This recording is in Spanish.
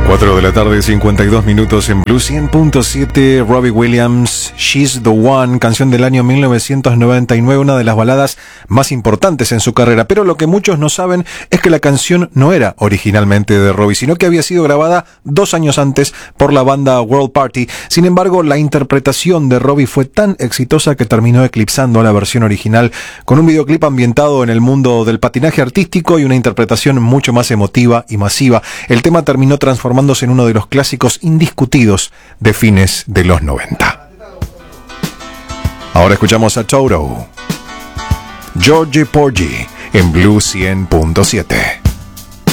4 de la tarde, 52 minutos en Blue 100.7. Robbie Williams, She's the One, canción del año 1999, una de las baladas más importantes en su carrera. Pero lo que muchos no saben es que la canción no era originalmente de Robbie, sino que había sido grabada 2 años antes por la banda World Party. Sin embargo, la interpretación de Robbie fue tan exitosa que terminó eclipsando a la versión original, con un videoclip ambientado en el mundo del patinaje artístico y una interpretación mucho más emotiva y masiva. El tema terminó transformándose en uno de los clásicos indiscutidos de fines de los 90. Ahora escuchamos a Toto, Georgie Porgy, en Blue 100.7.